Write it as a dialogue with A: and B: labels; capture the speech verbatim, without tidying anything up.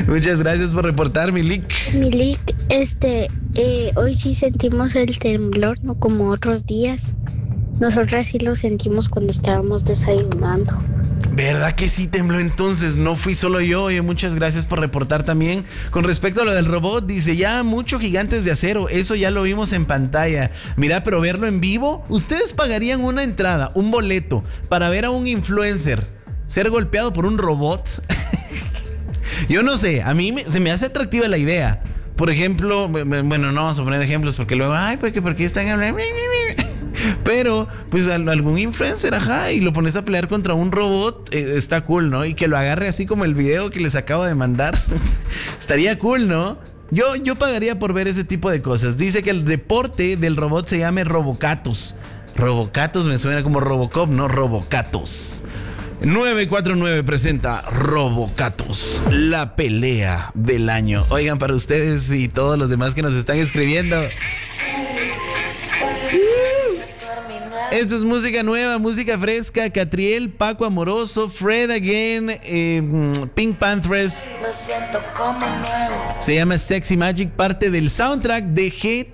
A: Muchas gracias por reportar, Milik.
B: Milik, este, eh, hoy sí sentimos el temblor, no como otros días. Nosotras sí lo sentimos cuando estábamos desayunando.
A: ¿Verdad que sí tembló entonces? No fui solo yo. Oye, muchas gracias por reportar también. Con respecto a lo del robot, dice, ya mucho Gigantes de Acero, eso ya lo vimos en pantalla. Mira, pero verlo en vivo, ¿ustedes pagarían una entrada, un boleto, para ver a un influencer ser golpeado por un robot? Yo no sé, a mí me, se me hace atractiva la idea. Por ejemplo, bueno, no vamos a poner ejemplos porque luego, ay, porque, porque están hablando... Pero, pues algún influencer, ajá, y lo pones a pelear contra un robot, eh, está cool, ¿no? Y que lo agarre así como el video que les acabo de mandar. Estaría cool, ¿no? Yo, yo pagaría por ver ese tipo de cosas. Dice que el deporte del robot se llame Robocatus. Robocatus me suena como Robocop, ¿no? Robocatus. nueve cuatro nueve presenta Robocatus, la pelea del año. Oigan, para ustedes y todos los demás que nos están escribiendo, esto es música nueva, música fresca. Catriel, Paco Amoroso, Fred Again, eh, Pink Panthers. Se llama Sexy Magic, parte del soundtrack de G